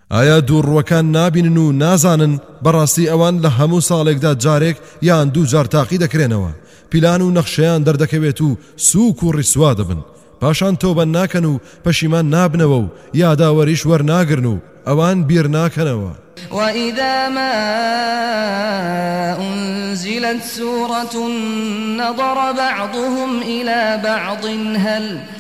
ئایا دووڕوەکان نابینن و نازانن بەڕاستی ئەوان لە هەموو ساڵێکدا جارێک یان دوو جار تاقی دەکرێنەوە، پیلان و نەخشەیان دەردەکەوێت و سووک و ڕیسوا دەبن، پاشان تۆبە ناکەن و پەشیمان نابنەوە و یاداوەریش وەرناگرن و ئەوان بیر ناکەنەوە. وإذا ما أنزلت سورة نظر بعضهم إلى بعض هل